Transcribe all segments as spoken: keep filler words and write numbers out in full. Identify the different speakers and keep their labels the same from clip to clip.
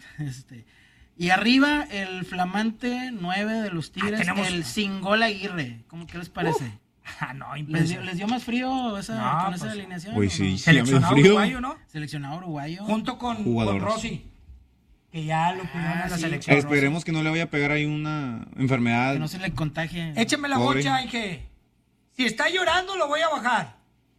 Speaker 1: Este, y arriba, el flamante nueve de los Tigres, ah, tenemos... el Singol Aguirre. ¿Cómo que les parece?
Speaker 2: Uf. Ah, no,
Speaker 1: ¿Les dio, ¿Les dio más frío esa,
Speaker 2: no,
Speaker 1: con
Speaker 2: pues,
Speaker 1: esa alineación?
Speaker 3: Pues sí,
Speaker 1: no?
Speaker 3: sí,
Speaker 2: seleccionado uruguayo, ¿no?
Speaker 1: Seleccionado uruguayo.
Speaker 2: Junto con, con Rossi, que ya lo pidieron
Speaker 1: ah,
Speaker 2: en la
Speaker 1: sí.
Speaker 2: selección.
Speaker 3: Esperemos que no le vaya a pegar ahí una enfermedad.
Speaker 1: Que no se le contagie.
Speaker 2: Écheme la
Speaker 3: Pobre.
Speaker 2: bocha, Inge. Si está llorando, lo voy a bajar.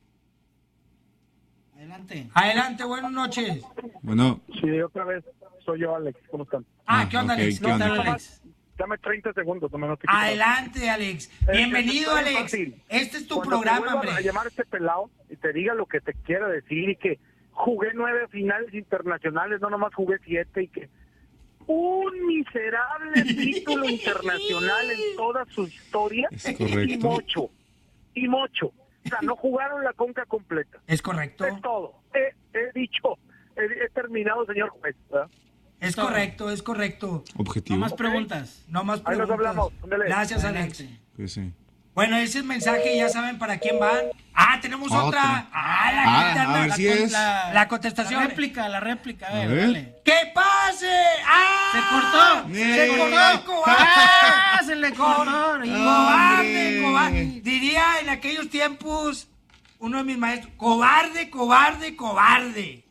Speaker 1: Adelante.
Speaker 2: Adelante, buenas noches.
Speaker 3: Bueno.
Speaker 4: Sí, otra vez. Soy yo, Alex. ¿Cómo están?
Speaker 2: Ah, ¿qué onda,
Speaker 3: okay,
Speaker 2: Alex?
Speaker 3: ¿qué onda?
Speaker 2: ¿Qué tal, Alex?
Speaker 4: Dame treinta segundos. No me no te
Speaker 2: Adelante, Alex. Bienvenido,
Speaker 4: es, es
Speaker 2: Alex.
Speaker 4: fácil.
Speaker 2: Este es tu
Speaker 4: Cuando
Speaker 2: programa,
Speaker 4: te
Speaker 2: hombre.
Speaker 4: a llamar a este pelado y te diga lo que te quiera decir y que jugué nueve finales internacionales, no nomás jugué siete y que un miserable título internacional en toda su historia
Speaker 3: Es correcto.
Speaker 4: y mocho. Y mocho. O sea, no jugaron la conca completa.
Speaker 2: Es correcto.
Speaker 4: Es todo. He, he dicho, he, he terminado, señor juez. ¿verdad?
Speaker 2: Es correcto, es correcto.
Speaker 3: Objetivo.
Speaker 1: No más preguntas.
Speaker 2: No más
Speaker 4: Ahí nos
Speaker 2: preguntas.
Speaker 4: hablamos. Ándale.
Speaker 2: Gracias, Alex.
Speaker 3: Pues sí.
Speaker 2: Bueno, ese es el mensaje, ya saben para quién van. Ah, tenemos otra.
Speaker 3: Otra.
Speaker 2: Ah, la
Speaker 3: Ah,
Speaker 2: interna-
Speaker 3: a ver
Speaker 2: la
Speaker 3: si
Speaker 2: con-
Speaker 3: es.
Speaker 2: La, la contestación.
Speaker 1: La réplica, la réplica. A ver,
Speaker 3: A ver.
Speaker 1: dale.
Speaker 2: ¡Que pase! ¡Ah!
Speaker 1: Se cortó.
Speaker 3: ¡Eh!
Speaker 2: Se cortó, cobarde.
Speaker 1: ¡Ah! Se le cortó.
Speaker 2: Cobarde,
Speaker 3: ¡Hombre!
Speaker 2: cobarde. Diría en aquellos tiempos uno de mis maestros, cobarde, cobarde, cobarde.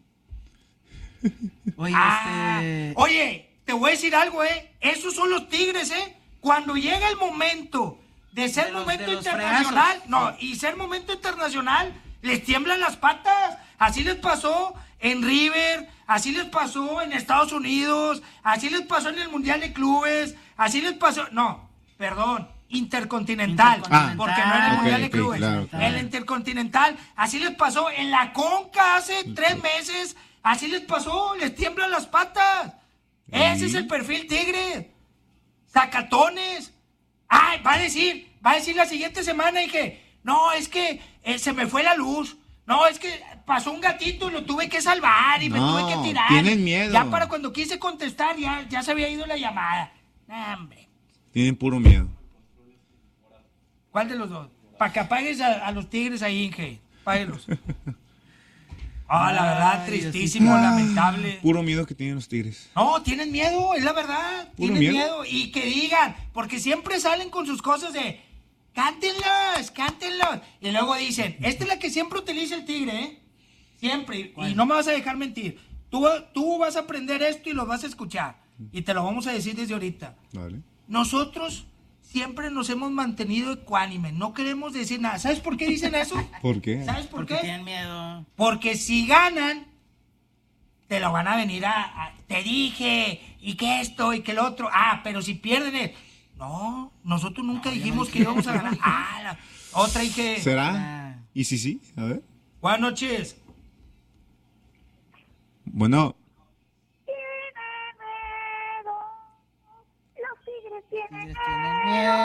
Speaker 1: Oye,
Speaker 2: Ah,
Speaker 1: este...
Speaker 2: Oye, te voy a decir algo, ¿eh? Esos son los Tigres, ¿eh? Cuando llega el momento de ser
Speaker 1: De los-
Speaker 2: momento
Speaker 1: de los
Speaker 2: internacional,
Speaker 1: fregazos.
Speaker 2: no, y ser momento internacional, les tiemblan las patas. Así les pasó en River, así les pasó en Estados Unidos, así les pasó en el Mundial de Clubes, así les pasó, no, perdón, Intercontinental,
Speaker 1: Intercontinental.
Speaker 2: porque no era el
Speaker 3: Ok,
Speaker 2: Mundial de
Speaker 3: ok,
Speaker 2: Clubes,
Speaker 3: claro, claro.
Speaker 2: el Intercontinental, así les pasó en la Conca hace tres meses, así les pasó, les tiemblan las patas. Ese es el perfil Tigre. Sacatones. Ay, va a decir, va a decir la siguiente semana y que, no, es que eh, se me fue la luz. No, es que pasó un gatito y lo tuve que salvar y me
Speaker 3: No,
Speaker 2: tuve que tirar.
Speaker 3: tienen miedo.
Speaker 2: Ya para cuando quise contestar, ya, ya se había ido la llamada. Nah, hombre.
Speaker 3: Tienen puro miedo.
Speaker 2: ¿Cuál de los dos? Para que apagues a, a los Tigres ahí, Inge. Apáguelos. Ah, la verdad,
Speaker 1: Ay,
Speaker 2: tristísimo,
Speaker 3: Ah,
Speaker 2: lamentable.
Speaker 3: Puro miedo que tienen los Tigres.
Speaker 2: No, tienen miedo, es la verdad.
Speaker 3: Puro
Speaker 2: Tienen
Speaker 3: miedo.
Speaker 2: miedo. Y que digan, porque siempre salen con sus cosas de, cántenlas, cántenlas. Y luego dicen, esta es la que siempre utiliza el Tigre, ¿eh? Siempre. Y no me vas a dejar mentir. Tú, tú vas a aprender esto y lo vas a escuchar. Y te lo vamos a decir desde ahorita.
Speaker 3: Vale.
Speaker 2: Nosotros siempre nos hemos mantenido ecuánimes. No queremos decir nada. ¿Sabes por qué dicen eso?
Speaker 3: ¿Por qué?
Speaker 2: ¿Sabes por
Speaker 1: Porque
Speaker 2: qué?
Speaker 1: tienen miedo.
Speaker 2: Porque si ganan, te lo van a venir a, a- Te dije, y que esto, y que el otro. Ah, pero si pierden es... No, nosotros nunca dijimos que íbamos a ganar. Ah, la- otra y que...
Speaker 3: ¿Será?
Speaker 1: Ah.
Speaker 3: ¿Y si sí? A ver.
Speaker 2: Buenas noches.
Speaker 3: Bueno.